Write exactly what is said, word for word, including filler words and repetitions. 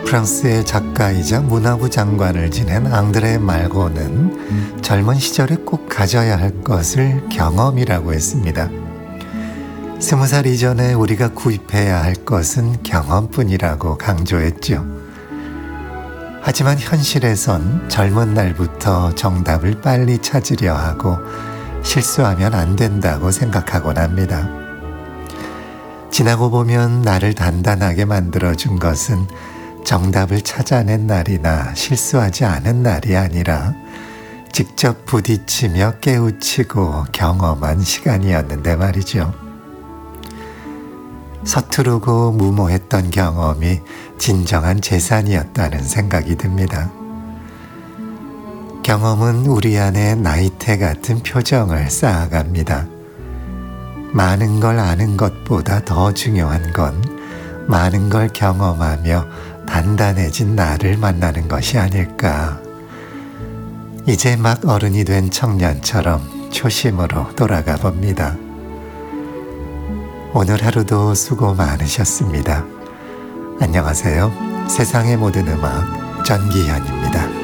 프랑스의 작가이자 문화부 장관을 지낸 앙드레 말고는 젊은 시절에 꼭 가져야 할 것을 경험이라고 했습니다. 스무 살 이전에 우리가 구입해야 할 것은 경험뿐이라고 강조했죠. 하지만 현실에선 젊은 날부터 정답을 빨리 찾으려 하고 실수하면 안 된다고 생각하곤 합니다. 지나고 보면 나를 단단하게 만들어준 것은 정답을 찾아낸 날이나 실수하지 않은 날이 아니라 직접 부딪히며 깨우치고 경험한 시간이었는데 말이죠. 서투르고 무모했던 경험이 진정한 재산이었다는 생각이 듭니다. 경험은 우리 안에 나이테 같은 표정을 쌓아갑니다. 많은 걸 아는 것보다 더 중요한 건 많은 걸 경험하며 단단해진 나를 만나는 것이 아닐까. 이제 막 어른이 된 청년처럼 초심으로 돌아가 봅니다. 오늘 하루도 수고 많으셨습니다. 안녕하세요. 세상의 모든 음악 전기현입니다.